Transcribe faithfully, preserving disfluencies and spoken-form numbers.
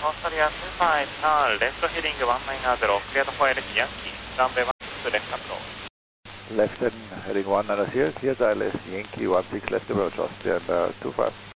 Australia two five, turn left heading one nine zero, clear to Hawaii Yankee, runway one six left approach. Left and heading one nine zero, clear dial is Yankee one six left approach, Australia two five.